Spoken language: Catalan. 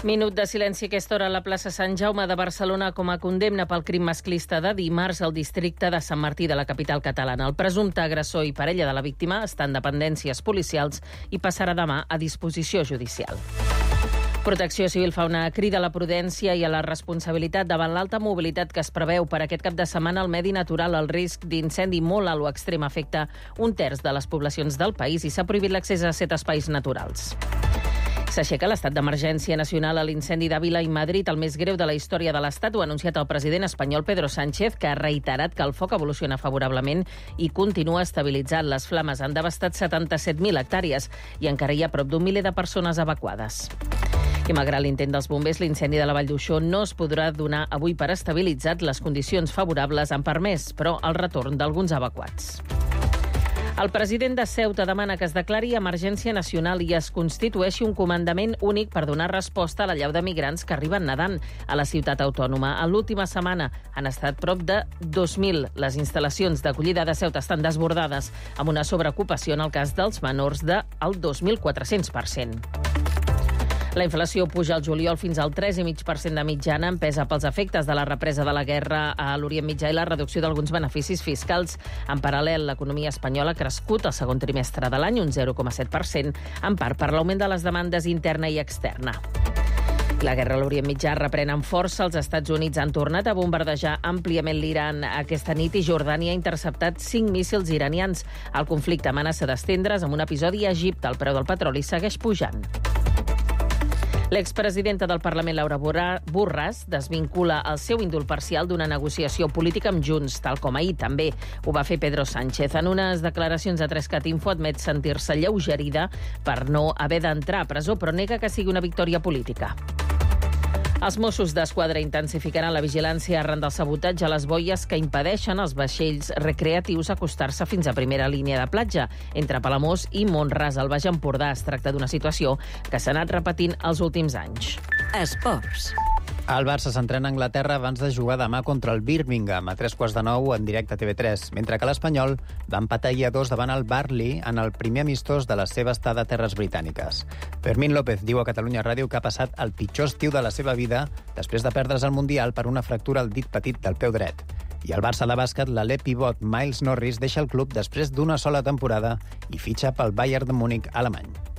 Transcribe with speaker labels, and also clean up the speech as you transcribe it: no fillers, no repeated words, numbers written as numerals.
Speaker 1: Minut de silenci a aquesta hora a la plaça Sant Jaume de Barcelona com a condemna pel crim masclista de dimarts al districte de Sant Martí de la capital catalana. El presumpte agressor i parella de la víctima està en dependències policials i passarà demà a disposició judicial. Protecció Civil fa una crida a la prudència i a la responsabilitat davant l'alta mobilitat que es preveu per aquest cap de setmana al medi natural. El risc d'incendi molt alt o extrem afecta un terç de les poblacions del país i s'ha prohibit l'accés a 7 espais naturals. S'aixeca l'estat d'emergència nacional a l'incendi d'Àvila i Madrid, el més greu de la història de l'Estat. Ho ha anunciat el president espanyol Pedro Sánchez, que ha reiterat que el foc evoluciona favorablement i continua estabilitzat. Les flames han devastat 77.000 hectàrees i encara hi ha prop d'un miler de persones evacuades. I malgrat l'intent dels bombers, l'incendi de la Vall d'Uixó no es podrà donar avui per estabilitzat. Les condicions favorables han permès, però, el retorn d'alguns evacuats. El president de Ceuta demana que es declari emergència nacional i es constitueixi un comandament únic per donar resposta a la llau de migrants que arriben nedant a la ciutat autònoma. En l'última setmana han estat prop de 2.000. Les instal·lacions d'acollida de Ceuta estan desbordades, amb una sobreocupació en el cas dels menors del 2.400%. La inflació puja al juliol fins al 3,5% de mitjana, empesa pels efectes de la represa de la guerra a l'Orient Mitjà i la reducció d'alguns beneficis fiscals. En paral·lel, l'economia espanyola ha crescut el segon trimestre de l'any un 0,7%, en part per l'augment de les demandes interna i externa. La guerra a l'Orient Mitjà reprèn amb força. Els Estats Units han tornat a bombardejar àmpliament l'Iran aquesta nit i Jordània ha interceptat 5 míssils iranians. El conflicte amenaça d'estendre's amb un episodi a Egipte. El preu del petroli segueix pujant. L'expresidenta del Parlament, Laura Borràs, desvincula el seu indult parcial d'una negociació política amb Junts, tal com ahir també ho va fer Pedro Sánchez. En unes declaracions a 3CAT-Info admet sentir-se lleugerida per no haver d'entrar a presó, però nega que sigui una victòria política. Els Mossos d'Esquadra intensificaran la vigilància arran del sabotatge a les boies que impedeixen als vaixells recreatius acostar-se fins a primera línia de platja entre Palamós i Mont-ras, al Baix Empordà. Es tracta d'una situació que s'ha anat repetint els últims anys.
Speaker 2: Esports.
Speaker 3: El Barça s'entrena a Anglaterra abans de jugar demà contra el Birmingham a 3:15 en directe a TV3, mentre que l'Espanyol va empatar a 2 davant el Burnley en el primer amistós de la seva estada a terres britàniques. Fermín López diu a Catalunya Ràdio que ha passat el pitjor estiu de la seva vida després de perdre's al Mundial per una fractura al dit petit del peu dret. I el Barça de bàsquet, l'alè pivot Miles Norris deixa el club després d'una sola temporada i fitxa pel Bayern de Múnich alemany.